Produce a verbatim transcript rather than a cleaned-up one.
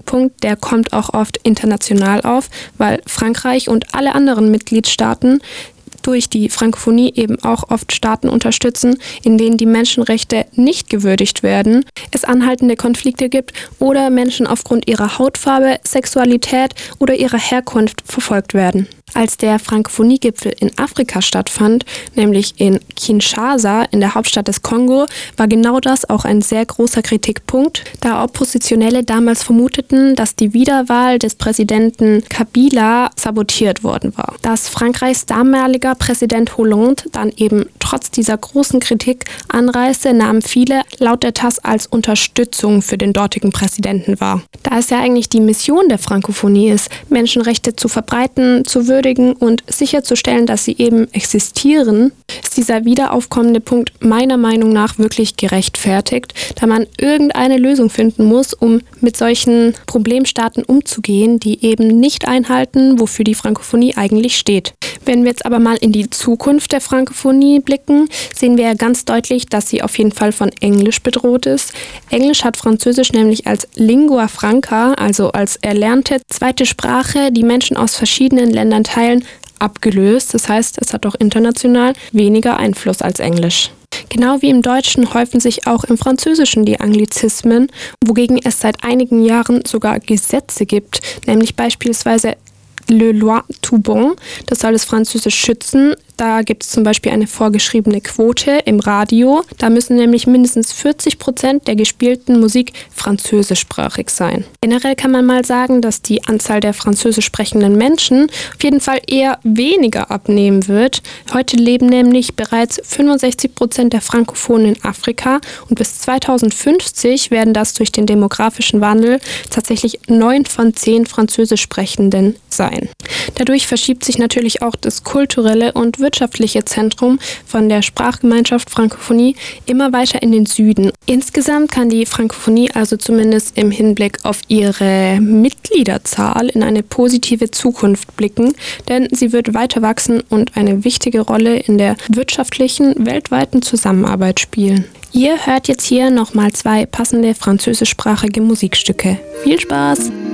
Kritikpunkt, der kommt auch oft international auf, weil Frankreich und alle anderen Mitgliedstaaten durch die Frankophonie eben auch oft Staaten unterstützen, in denen die Menschenrechte nicht gewürdigt werden, es anhaltende Konflikte gibt oder Menschen aufgrund ihrer Hautfarbe, Sexualität oder ihrer Herkunft verfolgt werden. Als der Frankophonie-Gipfel in Afrika stattfand, nämlich in Kinshasa, in der Hauptstadt des Kongo, war genau das auch ein sehr großer Kritikpunkt, da Oppositionelle damals vermuteten, dass die Wiederwahl des Präsidenten Kabila sabotiert worden war. Dass Frankreichs damaliger Präsident Hollande dann eben trotz dieser großen Kritik anreiste, nahmen viele laut der T A S als Unterstützung für den dortigen Präsidenten wahr. Da es ja eigentlich die Mission der Frankophonie ist, Menschenrechte zu verbreiten, zu würdigen und sicherzustellen, dass sie eben existieren, ist dieser wiederaufkommende Punkt meiner Meinung nach wirklich gerechtfertigt, da man irgendeine Lösung finden muss, um mit solchen Problemstaaten umzugehen, die eben nicht einhalten, wofür die Frankophonie eigentlich steht. Wenn wir jetzt aber mal in die Zukunft der Frankophonie blicken, sehen wir ja ganz deutlich, dass sie auf jeden Fall von Englisch bedroht ist. Englisch hat Französisch nämlich als Lingua Franca, also als erlernte zweite Sprache, die Menschen aus verschiedenen Ländern teilen, abgelöst. Das heißt, es hat auch international weniger Einfluss als Englisch. Genau wie im Deutschen häufen sich auch im Französischen die Anglizismen, wogegen es seit einigen Jahren sogar Gesetze gibt, nämlich beispielsweise Le Loi tout bon, das soll das Französisch schützen. Da gibt es zum Beispiel eine vorgeschriebene Quote im Radio. Da müssen nämlich mindestens vierzig Prozent der gespielten Musik französischsprachig sein. Generell kann man mal sagen, dass die Anzahl der französisch sprechenden Menschen auf jeden Fall eher weniger abnehmen wird. Heute leben nämlich bereits fünfundsechzig Prozent der Frankophonen in Afrika und bis zweitausendfünfzig werden das durch den demografischen Wandel tatsächlich neun von zehn französisch Sprechenden sein. Dadurch verschiebt sich natürlich auch das kulturelle und wirtschaftliche Zentrum von der Sprachgemeinschaft Frankophonie immer weiter in den Süden. Insgesamt kann die Frankophonie also zumindest im Hinblick auf ihre Mitgliederzahl in eine positive Zukunft blicken, denn sie wird weiter wachsen und eine wichtige Rolle in der wirtschaftlichen, weltweiten Zusammenarbeit spielen. Ihr hört jetzt hier nochmal zwei passende französischsprachige Musikstücke. Viel Spaß!